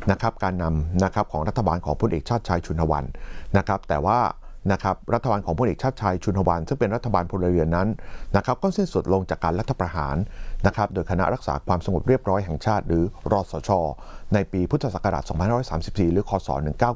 นะครับการนำนะครับของรัฐบาลของพลเอกชาติชายชุนหวันนะครับแต่ว่านะครับรัฐบาลของพลเอกชาติชายชุนหวันซึ่งเป็นรัฐบาลพลเรือนนั้นนะครับก็สิ้นสุดลงจากการรัฐประหารนะครับโดยคณะรักษาความสงบเรียบร้อยแห่งชาติหรือรสช.ในปีพุทธศักราช2534หรือคศ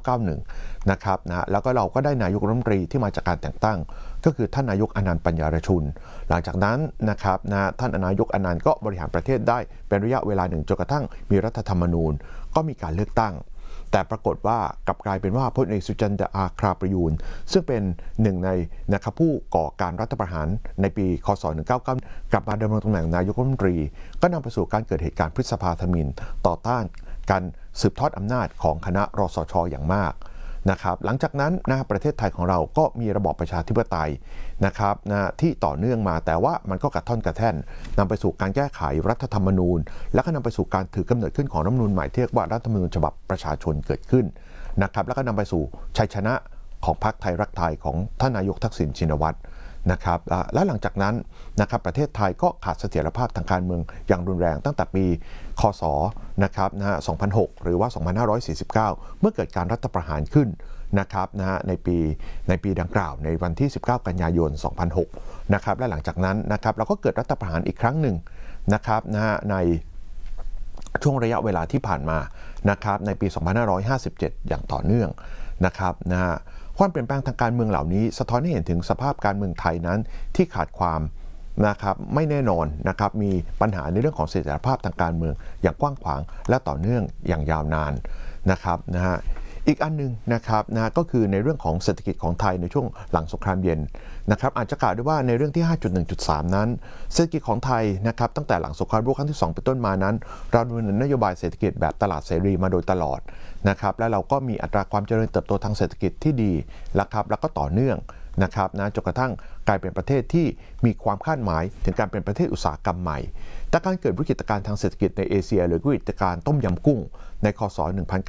1991นะครับแล้วก็เราก็ได้นายกรัฐมนตรีที่มาจากการแต่งตั้งก็คือท่านนายกอนันต์ปัญญารชุนหลังจากนั้นนะครับท่านนายกอนันต์ก็บริหารประเทศได้เป็นระยะเวลาหนึ่งจนกระทั่งมีรัฐธรรมนูญก็มีการเลือกตั้งแต่ปรากฏว่ากลับกลายเป็นว่าพลเอกสุจันทร์อาคาประยูรซึ่งเป็นหนึ่งในนะครับผู้ก่อการรัฐประหารในปีคศ1999กลับมาดำรงตำแหน่งนายกรัฐมนตรีก็นำไปสู่การเกิดเหตุการณ์พฤษภาธมิฬต่อต้านการสืบทอดอำนาจของคณะรสช.อย่างมากนะครับหลังจากนั้นประเทศไทยของเราก็มีระบอบประชาธิปไตยนะครับที่ต่อเนื่องมาแต่ว่ามันก็กระท่อนกระแท่นนำไปสู่การแก้ไขรัฐธรรมนูญและก็นำไปสู่การถือกำเนิดขึ้นของรัฐธรรมนูญใหม่ที่เรียกว่ารัฐธรรมนูญฉบับประชาชนเกิดขึ้นนะครับแล้วก็นำไปสู่ชัยชนะของพรรคไทยรักไทยของท่านนายกทักษิณชินวัตรนะครับและหลังจากนั้นนะครับประเทศไทยก็ขาดเสถียรภาพทางการเมืองอย่างรุนแรงตั้งแต่ปีคศนะครับ2006หรือว่า2549เมื่อเกิดการรัฐประหารขึ้นนะครับในปีดังกล่าวในวันที่19กันยายน2006นะครับและหลังจากนั้นนะครับเราก็เกิดรัฐประหารอีกครั้งหนึ่งนะครับในช่วงระยะเวลาที่ผ่านมานะครับในปี2557อย่างต่อเนื่องนะครับความเปลี่ยนแปลงทางการเมืองเหล่านี้สะท้อนให้เห็นถึงสภาพการเมืองไทยนั้นที่ขาดความนะครับไม่แน่นอนนะครับมีปัญหาในเรื่องของเสถียรภาพทางการเมืองอย่างกว้างขวางและต่อเนื่องอย่างยาวนานนะครับอีกอันนึงนะครับก็คือในเรื่องของเศรษฐกิจของไทยในช่วงหลังสงครามเย็นนะครับอาจจะกล่าวได้ว่าในเรื่องที่ 5.1.3 นั้นเศรษฐกิจของไทยนะครับตั้งแต่หลังสงครามโลกครั้งที่2เป็นต้นมานั้นเราดำเนินนโยบายเศรษฐกิจแบบตลาดเสรีมาโดยตลอดนะครับและเราก็มีอัตราความเจริญเติบโตทางเศรษฐกิจที่ดีนะครับแล้วก็ต่อเนื่องนะครับจนกระทั่งกลายเป็นประเทศที่มีความคาดหมายถึงการเป็นประเทศอุตสาหกรรมใหม่แต่การเกิดวิกฤตการณ์ทางเศรษฐกิจในเอเชียหรือวิกฤตการณ์ต้มยำกุ้งในคศ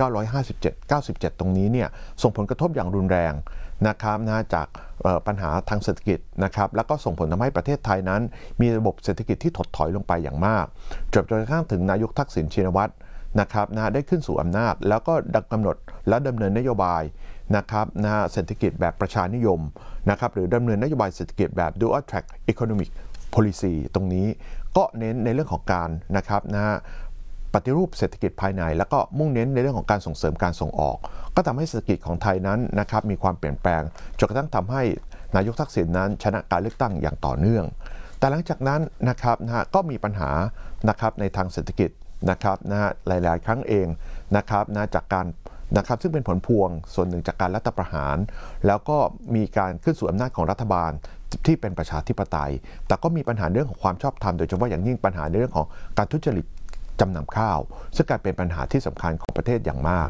1957-97ตรงนี้เนี่ยส่งผลกระทบอย่างรุนแรงนะครับจากปัญหาทางเศรษฐกิจนะครับแล้วก็ส่งผลทำให้ประเทศไทยนั้นมีระบบเศรษฐกิจที่ถดถอยลงไปอย่างมากจนกระทั่งถึงนายกทักษิณชินวัตรนะครับได้ขึ้นสู่อำนาจแล้วก็กำหนดและดำเนินนโยบายนะครับเศรษฐกิจแบบประชานิยมนะครับหรือดำเนินนโยบายเศรษฐกิจแบบ Dual Track Economic Policy ตรงนี้ก็เน้นในเรื่องของการนะครับปฏิรูปเศรษฐกิจภายในแล้วก็มุ่งเน้นในเรื่องของการส่งเสริมการส่งออกก็ทำให้เศรษฐกิจของไทยนั้นนะครับมีความเปลี่ยนแปลงจนกระทั่งทำให้นายกทักษิณนั้นชนะการเลือกตั้งอย่างต่อเนื่องแต่หลังจากนั้นนะครับก็มีปัญหานะครับในทางเศรษฐกิจนะครับหลายๆครั้งเองนะครับจากการนะครับซึ่งเป็นผลพวงส่วนหนึ่งจากการรัฐประหารแล้วก็มีการขึ้นสู่อำนาจของรัฐบาลที่เป็นประชาธิปไตยแต่ก็มีปัญหาเรื่องของความชอบธรรมโดยเฉพาะอย่างยิ่งปัญหาในเรื่องของการทุจริตจำนำข้าวซึ่งกลายเป็นปัญหาที่สำคัญของประเทศอย่างมาก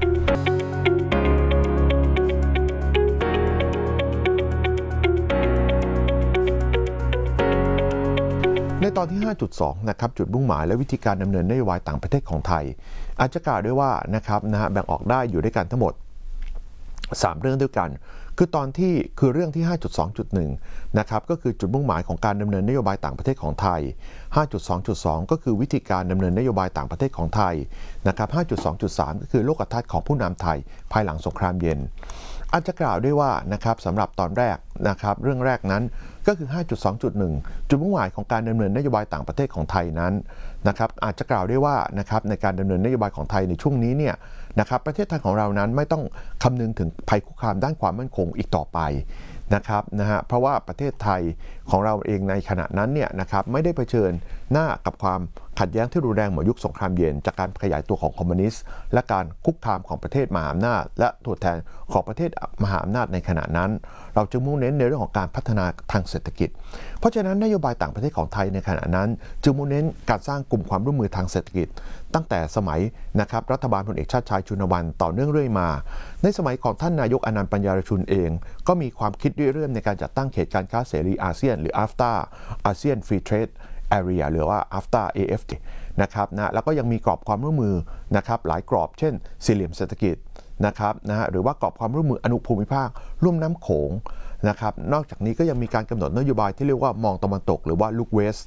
ในตอนที่ 5.2 นะครับจุดมุ่งหมายและวิธีการดำเนินนโยบายต่างประเทศของไทยอาจจะกล่าวได้ว่านะครับแบ่งออกได้อยู่ด้วยกันทั้งหมด3เรื่องด้วยกันคือเรื่องที่ 5.2.1 นะครับก็คือจุดมุ่งหมายของการดำเนินนโยบายต่างประเทศของไทย 5.2.2 ก็คือวิธีการดำเนินนโยบายต่างประเทศของไทยนะครับ 5.2.3 ก็คือโลกทัศน์ของผู้นำไทยภายหลังสงครามเย็นอาจจะกล่าวได้ว่านะครับสำหรับตอนแรกนะครับเรื่องแรกนั้นก็คือ 5.2.1 จุดมุ่งหมายของการดำเนินนโยบายต่างประเทศของไทยนั้นนะครับอาจจะกล่าวได้ว่านะครับในการดำเนินนโยบายของไทยในช่วงนี้เนี่ยนะครับประเทศไทยของเรานั้นไม่ต้องคำนึงถึงภัยคุกคามด้านความมั่นคงอีกต่อไปนะครับเพราะว่าประเทศไทยของเราเองในขณะนั้นเนี่ยนะครับไม่ได้เผชิญหน้ากับความขัดแย้งที่รุนแรงเหมือนยุคสงครามเย็นจากการขยายตัวของคอมมิวนิสต์และการคุกคามของประเทศมหาอำนาจและตัวแทนของประเทศมหาอำนาจในขณะนั้นเราจึงมุ่งเน้นในเรื่องของการพัฒนาทางเศรษฐกิจเพราะฉะนั้นนโยบายต่างประเทศของไทยในขณะนั้นจึงมุ่งเน้นการสร้างกลุ่มความร่วมมือทางเศรษฐกิจตั้งแต่สมัยนะครับรัฐบาลพลเอกชาติชายชุนหวันต่อเนื่องเรื่อยมาในสมัยของท่านนายกอนันต์ปัญญารชุนเองก็มีความคิดเรื่องในการจัดตั้งเขตการค้าเสรีอาเซียนหรือ AFTA ASEAN Free Trade Area หรือว่า AFTA AFTA นะครับแล้วก็ยังมีกรอบความร่วมมือนะครับหลายกรอบเช่นสี่เหลี่ยมเศรษฐกิจนะครับหรือว่ากรอบความร่วมมืออนุภูมิภาคลุ่มน้ำโขงนะครับนอกจากนี้ก็ยังมีการกำหนดนโยบายที่เรียกว่ามองตะวันตกหรือว่า Look West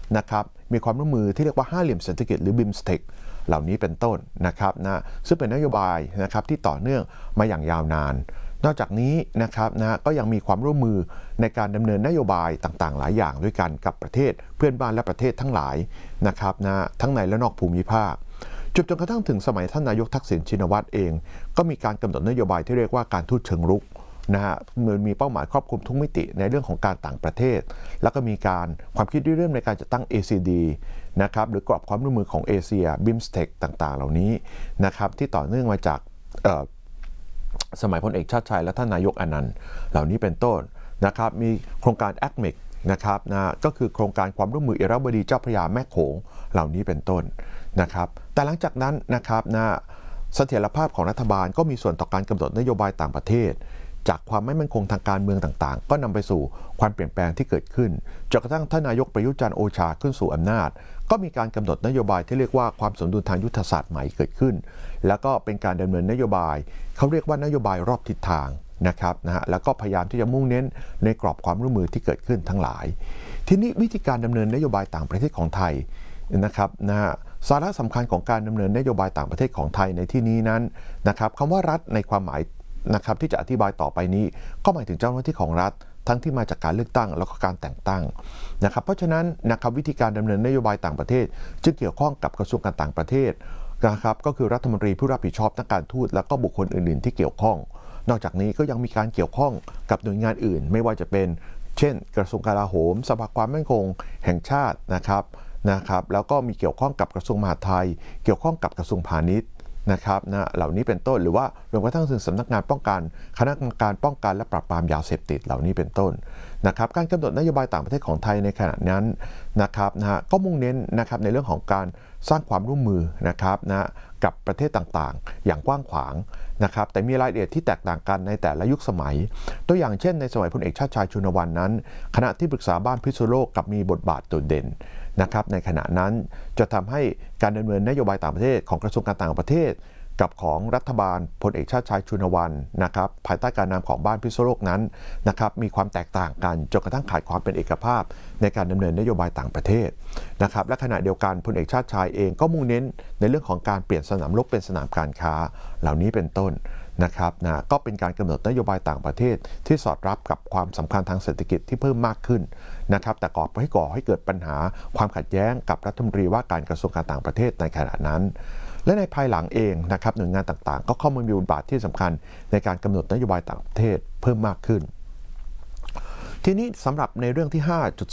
นะครับมีความร่วมมือที่เรียกว่าห้าเหลี่ยมเศรษฐกิจหรือ BIMSTEC เหล่านี้เป็นต้นนะครับนะซึ่งเป็นนโยบายนะครับที่ต่อเนื่องมาอย่างยาวนานนอกจากนี้นะครับนะก็ยังมีความร่วมมือในการดำเนินนโยบายต่างๆหลายอย่างด้วยกันกับประเทศเพื่อนบ้านและประเทศทั้งหลายนะครับนะทั้งในและนอกภูมิภาคจนกระทั่งถึงสมัยท่านนายกทักษิณชินวัตรเองก็มีการกำหนดนโยบายที่เรียกว่าการทูตเชิงรุกนะฮะมีเป้าหมายครอบคลุมทุกมิติในเรื่องของการต่างประเทศแล้วก็มีการความคิดเรื่องในการจัดตั้ง ACD นะครับหรือกรอบความร่วมมือของเอเชีย BIMSTEC ต่างๆเหล่านี้นะครับที่ต่อเนื่องมาจากสมัยพลเอกชาติชายและท่านนายกอนันต์เหล่านี้เป็นต้นนะครับมีโครงการ ACMEC นะครับนะก็คือโครงการความร่วมมืออิระวดีเจ้าพระยาแม่โขงเหล่านี้เป็นต้นนะครับแต่หลังจากนั้นนะครับนะเสถียรภาพของรัฐบาลก็มีส่วนต่อการกำหนดนโยบายต่างประเทศจากความไม่มั่นคงทางการเมืองต่างๆก็นำไปสู่ความเปลี่ยนแปลงที่เกิดขึ้นจนกระทั่งท่านนายกประยุทธ์จันทร์โอชาขึ้นสู่อำนาจก็มีการกำหนดนโยบายที่เรียกว่าความสมดุลทางยุทธศาสตร์ใหม่เกิดขึ้นแล้วก็เป็นการดำเนินนโยบายเขาเรียกว่านโยบายรอบทิศทางนะครับนะฮะแล้วก็พยายามที่จะมุ่งเน้นในกรอบความร่วมมือที่เกิดขึ้นทั้งหลายทีนี้วิธีการดำเนินนโยบายต่างประเทศของไทยนะครับนะฮะสาระสำคัญของการดำเนินนโยบายต่างประเทศของไทยในที่นี้นั้นนะครับคำว่ารัฐในความหมายนะครับที่จะอธิบายต่อไปนี้ก็หมายถึงเจ้าหน้าที่ของรัฐทั้งที่มาจากการเลือกตั้งแล้วก็การแต่งตั้งนะครับเพราะฉะนั้นนะครับวิธีการดำเนินนโยบายต่างประเทศจึงเกี่ยวข้องกับกระทรวงการต่างประเทศนะครับก็คือรัฐมนตรีผู้รับผิดชอบทางการทูตแล้วก็บุคคลอื่นๆที่เกี่ยวข้องนอกจากนี้ก็ยังมีการเกี่ยวข้องกับหน่วยงานอื่นไม่ว่าจะเป็นเช่นกระทรวงกลาโหมสภาความมั่นคงแห่งชาตินะครับแล้วก็มีเกี่ยวข้องกับกระทรวงมหาดไทยเกี่ยวข้องกับกระทรวงพาณิชย์นะครับเหล่านี้เป็นต้นหรือว่ารวมกระทั่งถึงสำนักงานป้องกันคณะกรรมการป้องกันและปราบปรามยาเสพติดเหล่านี้เป็นต้นนะครับการกำหนดนโยบายต่างประเทศของไทยในขณะนั้นนะครับก็มุ่งเน้นนะครับในเรื่องของการสร้างความร่วมมือนะครับกับประเทศต่างๆอย่างกว้างขวางนะครับแต่มีรายละเอียดที่แตกต่างกันในแต่ละยุคสมัยตัวอย่างเช่นในสมัยพลเอกชาติชายชุนวันนั้นคณะที่ปรึกษาบ้านพิษณุโลกกับมีบทบาทโดดเด่นนะครับในขณะนั้นจะทำให้การดำเนินนโยบายต่างประเทศของกระทรวงการต่างประเทศกับของรัฐบาลพลเอกชาติชายชุนวันนะครับภายใต้การนำของบ้านพิษณุโลกนั้นนะครับมีความแตกต่างกันจนกระทั่งขาดความเป็นเอกภาพในการดำเนินนโยบายต่างประเทศนะครับและขณะเดียวกันพลเอกชาติชายเองก็มุ่งเน้นในเรื่องของการเปลี่ยนสนามรบเป็นสนามการค้าเหล่านี้เป็นต้นนะครับก็เป็นการกำหนดนโยบายต่างประเทศที่สอดรับกับความสำคัญทางเศรษฐกิจที่เพิ่มมากขึ้นนะครับแต่ก่อให้เกิดปัญหาความขัดแย้งกับรัฐมนตรีว่าการกระทรวงการต่างประเทศในขณะนั้นและในภายหลังเองนะครับหน่วยงานต่างๆก็เข้ามามีบทบาทที่สำคัญในการกำหนดนโยบายต่างประเทศเพิ่มมากขึ้นทีนี้สำหรับในเรื่องที่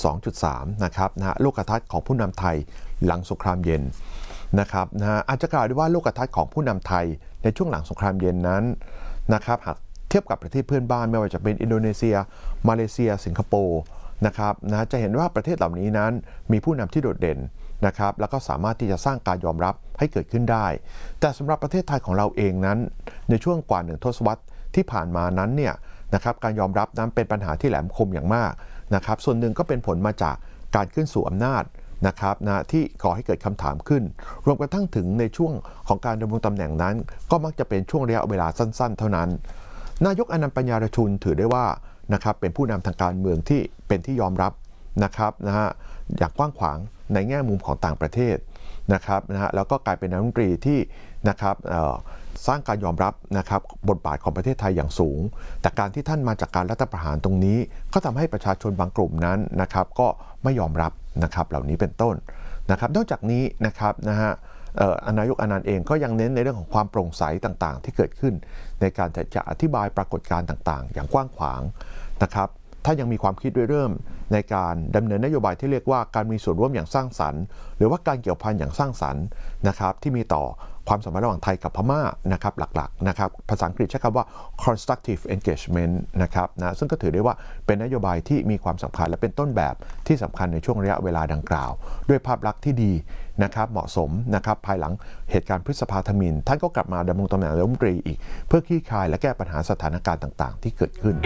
5.2.3 นะครับโลกทัศน์ของผู้นำไทยหลังสงครามเย็นนะครับอาจจะกล่าวได้ว่าโลกทัศน์ของผู้นำไทยในช่วงหลังสงครามเย็นนั้นนะครับหากเทียบกับประเทศเพื่อนบ้านไม่ว่าจะเป็นอินโดนีเซียมาเลเซียสิงคโปร์นะครับจะเห็นว่าประเทศเหล่านี้นั้นมีผู้นำที่โดดเด่นนะครับแล้วก็สามารถที่จะสร้างการยอมรับให้เกิดขึ้นได้แต่สำหรับประเทศไทยของเราเองนั้นในช่วงกว่า1 ทศวรรษที่ผ่านมานั้นเนี่ยนะครับการยอมรับนั้นเป็นปัญหาที่แหลมคมอย่างมากนะครับส่วนหนึ่งก็เป็นผลมาจากการขึ้นสู่อำนาจนะครับที่ก่อให้เกิดคำถามขึ้นรวมกระทั่งถึงในช่วงของการดำรงตำแหน่งนั้นก็มักจะเป็นช่วงระยะเวลาสั้นๆเท่านั้นนายกอนันต์ปัญญารชุนถือได้ว่านะครับเป็นผู้นำทางการเมืองที่เป็นที่ยอมรับนะครับอย่างกว้างขวางในแง่มุมของต่างประเทศนะครับแล้วก็กลายเป็นนายกรัฐมนตรีที่นะครับสร้างการยอมรับนะครับบทบาทของประเทศไทยอย่างสูงแต่การที่ท่านมาจากการรัฐประหารตรงนี้ก็ทำให้ประชาชนบางกลุ่มนั้นนะครับก็ไม่ยอมรับนะครับเหล่านี้เป็นต้นนะครับนอกจากนี้นะครับนายกอนันต์เองก็ยังเน้นในเรื่องของความโปร่งใสต่างๆที่เกิดขึ้นในการจะอธิบายปรากฏการณ์ต่างๆอย่างกว้างขวางนะครับถ้ายังมีความคิดเริ่มในการดำเนินนโยบายที่เรียกว่าการมีส่วนร่วมอย่างสร้างสรรค์หรือว่าการเกี่ยวพันอย่างสร้างสรรค์นะครับที่มีต่อความสัมพันธ์ระหว่างไทยกับพม่านะครับหลักๆนะครับภาษาอังกฤษใช้คำว่า constructive engagement นะครับซึ่งก็ถือได้ว่าเป็นนโยบายที่มีความสำคัญและเป็นต้นแบบที่สำคัญในช่วงระยะเวลาดังกล่าวด้วยภาพลักษณ์ที่ดีนะครับเหมาะสมนะครับภายหลังเหตุการณ์พฤษภาธมิฬท่านก็กลับมาดำรงตำแหน่งนายกรัฐมนตรีอีกเพื่อคลี่คลายและแก้ปัญหาสถานการณ์ต่างๆที่เกิดขึ้น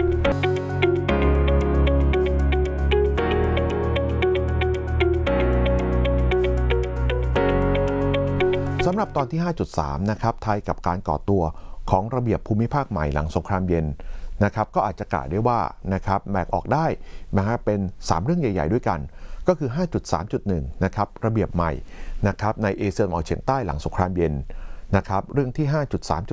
สำหรับตอนที่ 5.3 นะครับไทยกับการก่อตัวของระเบียบภูมิภาคใหม่หลังสงครามเย็นนะครับก็อาจจะกล่าวได้ว่านะครับแบ่งออกได้นะครับเป็น3เรื่องใหญ่ๆด้วยกันก็คือ 5.3.1 นะครับระเบียบใหม่นะครับในเอเชียตะวันออกเฉียงใต้หลังสงครามเย็นนะครับเรื่องที่ 5.3